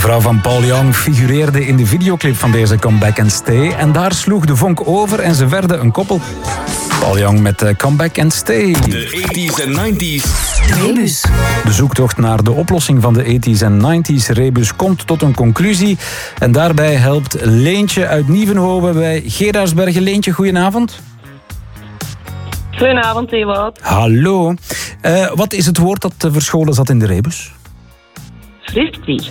vrouw van Paul Young figureerde in de videoclip van deze Comeback and Stay. En daar sloeg de vonk over en ze werden een koppel. Paul Young met Comeback and Stay. De 80s en 90s. Rebus. De zoektocht naar de oplossing van de 80s en 90s rebus komt tot een conclusie. En daarbij helpt Leentje uit Nieuwenhoven bij Geraardsbergen. Leentje, goedenavond. Goedenavond, Ewout. Hallo. Wat is het woord dat verscholen zat in de rebus? Fristie.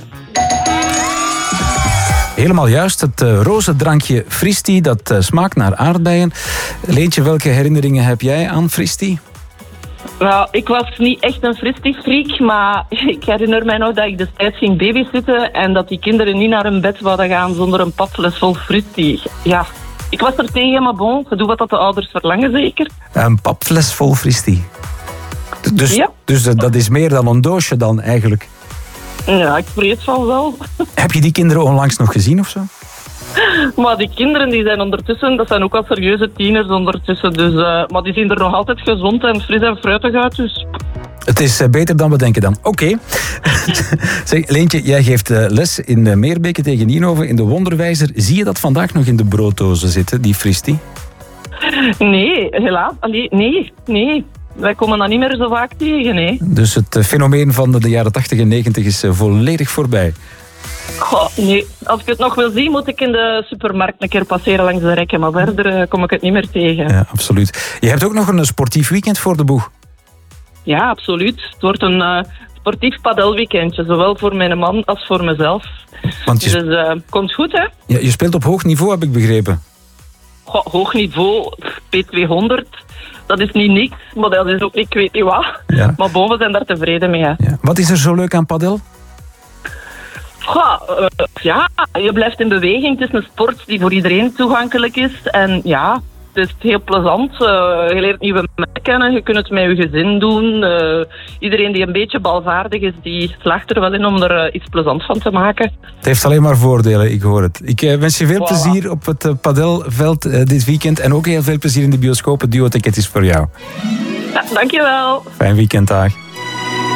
Helemaal juist, het rozendrankje Fristie, dat smaakt naar aardbeien. Leentje, welke herinneringen heb jij aan Fristie? Nou, ik was niet echt een Fristie-freak, maar ik herinner mij nog dat ik destijds ging babysitten en dat die kinderen niet naar hun bed zouden gaan zonder een papfles vol Fristie. Ja, ik was er tegen, maar bon, je doet wat dat de ouders verlangen, zeker. Een papfles vol Fristie. Dus, Ja. dus dat is meer dan een doosje dan eigenlijk. Ja, ik vrees van wel. Heb je die kinderen onlangs nog gezien of zo? Maar die kinderen die zijn ondertussen, dat zijn ook al serieuze tieners ondertussen. Dus, maar die zien er nog altijd gezond en fris en fruitig uit. Dus. Het is beter dan we denken dan. Oké. Zeg, Leentje, jij geeft les in Meerbeke tegen Nienhoven in de Wonderwijzer. Zie je dat vandaag nog in de brooddozen zitten, die Fristie? Nee, helaas. Nee. Wij komen dat niet meer zo vaak tegen, nee. Dus het fenomeen van de jaren 80 en 90 is volledig voorbij. Goh, nee. Als ik het nog wil zien, moet ik in de supermarkt een keer passeren langs de rekken. Maar verder kom ik het niet meer tegen. Ja, absoluut. Je hebt ook nog een sportief weekend voor de boeg. Ja, absoluut. Het wordt een sportief padelweekendje. Zowel voor mijn man als voor mezelf. Want Dus komt goed, hè? ja, je speelt op hoog niveau, heb ik begrepen. Goh, hoog niveau, P200. Dat is niet niks, maar dat is ook ik weet niet wat. Ja. Maar bon, we zijn daar tevreden mee, hè. Ja. Wat is er zo leuk aan padel? Goh, ja, je blijft in beweging. Het is een sport die voor iedereen toegankelijk is. En ja, het is heel plezant. Je leert nieuwe mensen kennen. Je kunt het met je gezin doen. Iedereen die een beetje balvaardig is, die slaagt er wel in om er iets plezant van te maken. Het heeft alleen maar voordelen, ik hoor het. Ik wens je veel Voilà. plezier op het padelveld dit weekend. En ook heel veel plezier in de bioscoop. Het duo-ticket is voor jou. Ja, dankjewel. Fijn weekend, dag.